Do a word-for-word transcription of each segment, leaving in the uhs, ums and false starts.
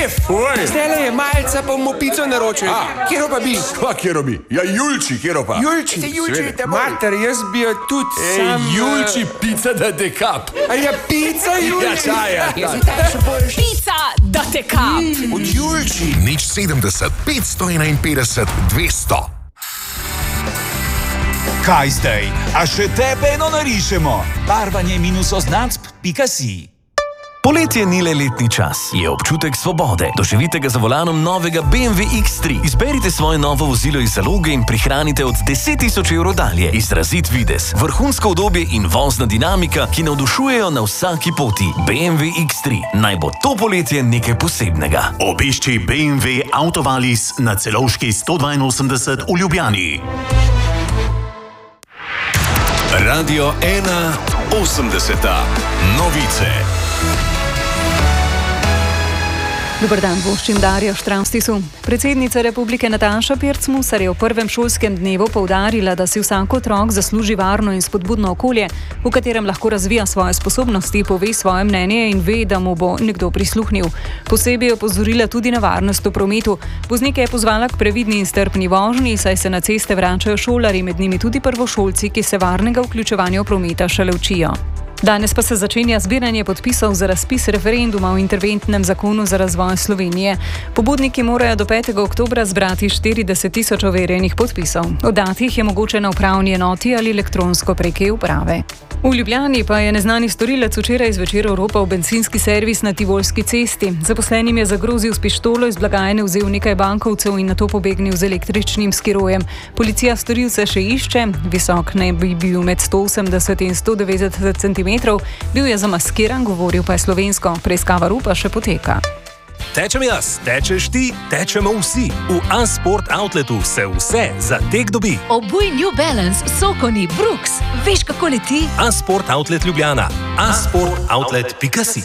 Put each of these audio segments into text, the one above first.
Šef, zdajle je malce, pa bomo pico naročili. Kjero pa bi? Kva kjero bi? Ja, Julči, kjero pa? Julči, se Julči, te mater, jaz bi jo tudi Ej, sam... Julči, pica da dekap. A ja, pica Julči? Ja, čaja. Pica da te kap. Od Julči. Nič sedemdeset, petsto enainpetdeset, dvesto. Kaj zdaj? A še tebe eno narišemo? Barvanje minus oznacb pika si. Poletje ni le letni čas, je občutek svobode. Doživite ga za volanom novega B M W X tri. Izberite svoje novo vozilo iz zaloge in prihranite od deset tisoč evrov dalje. Izrazit videz, vrhunsko udobje in vozna dinamika, ki navdušujejo na vsaki poti. B M W X tri. Naj bo to poletje nekaj posebnega. Obišči B M W Autovalis na Celovški sto dvainosemdeset v Ljubljani. Radio ena osemdeseta. Novice. Dobar dan, voščim Darjo Štravstisu. Predsednica Republike Nataša Pirc Musar je v prvem šolskem dnevu poudarila, da si vsak otrok zasluži varno in spodbudno okolje, v katerem lahko razvija svoje sposobnosti, pove svoje mnenje in ve, da mu bo nekdo prisluhnil. Posebej je opozorila tudi na varnost v prometu. Voznike je pozvala k previdni in strpni vožnji, saj se na ceste vračajo šolarji, med njimi tudi prvošolci, ki se varnega vključevanja v prometa šele učijo. Danes pa se začenja zbiranje podpisov za razpis referenduma o interventnem zakonu za razvoj Slovenije. Pobudniki morajo do petega oktobra zbrati štirideset tisoč overjenih podpisov. Oddati jih je mogoče na upravni enoti ali elektronsko prek uprave. V Ljubljani pa je neznani storilec včeraj zvečer oropal bencinski servis na Tivolski cesti. Zaposlenim je zagrozil s pištolo, iz blagajne vzel nekaj bankovcev in nato pobegnil z električnim skirojem. Policija storilce še išče, visok naj bi bil med sto osemdeset in sto devetdeset centimetrov, bil je zamaskiran, govoril pa je slovensko. Preiskava rupa še poteka. Tečem jaz, tečeš ti, tečemo vsi. V A-Sport Outletu se vse za tek dobi. Obuj New Balance, Sokoni, Brooks. Veš, kako leti? A-Sport Outlet Ljubljana. a sport outlet pika si.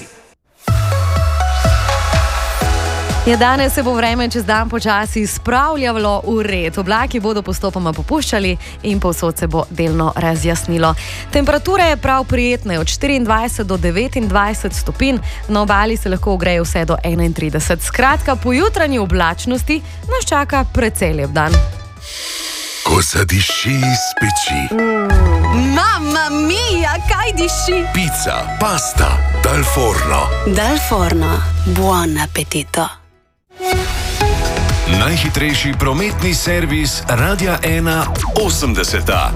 Ja, danes se bo vreme čez dan počasi spravljalo v red. Oblaki bodo postopoma popuščali in povsod se bo delno razjasnilo. Temperature je prav prijetne, od štiriindvajset do devetindvajset stopinj, na obali se lahko ogreje vse do enaintrideset. Skratka, po jutranji oblačnosti nas čaka precej lep dan. Ko zadiši iz peči. Mm. Mamma mia, kaj diši? Pizza, pasta, dal forno. Dal forno, buon appetito. Najhitrejši prometni servis Radia ena osemdeseta.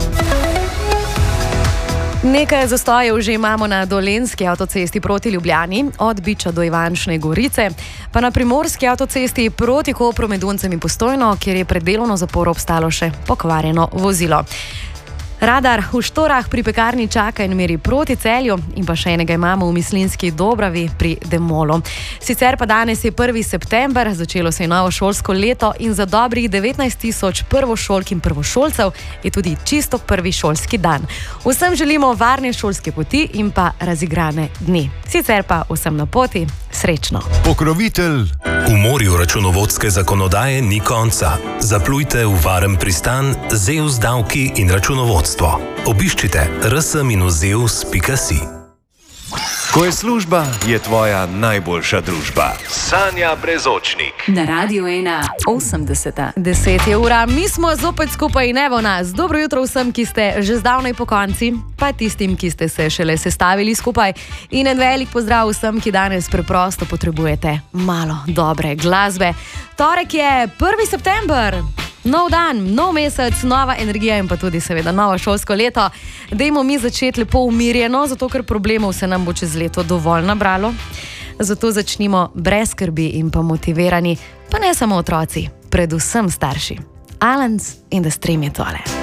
Nekaj zastojev že imamo na Dolenjski avtocesti proti Ljubljani, od Biča do Ivančne Gorice, pa na Primorski avtocesti proti Kopru med Duncem in Postojno, kjer je pred delovno zaporo obstalo še pokvarjeno vozilo. Radar v Štorah pri pekarni čaka in meri proti Celju in pa še enega imamo v Mislinjski Dobravi pri Demolu. Sicer pa danes je prvi september, začelo se je novo šolsko leto in za dobrih devetnajst tisoč prvošolk in prvošolcev je tudi čisto prvi šolski dan. Vsem želimo varne šolske poti in pa razigrane dni. Sicer pa vsem na poti srečno. Pokrovitelj. V morju računovodske zakonodaje ni konca. Zaplujte v varen pristan Zeus davki in računovodstvo. Obiščite r s zeus pika si. Ko je služba, je tvoja najboljša družba. Sanja Brezočnik. Na Radio ena osemdeseta. Deset je ura, mi smo zopet skupaj in evo nas. Dobro jutro vsem, ki ste že zdavnaj po konci, pa tistim, ki ste se šele sestavili skupaj. In en velik pozdrav vsem, ki danes preprosto potrebujete malo dobre glasbe. Torek je prvi september. Nov dan, nov mesec, nova energija in pa tudi seveda novo šolsko leto. Dajmo mi začeti lepo umirjeno, zato ker problemov se nam bo čez leto dovolj nabralo. Zato začnimo brez skrbi in pa motivirani, pa ne samo otroci, predvsem starši. Alans in The Stream je tole.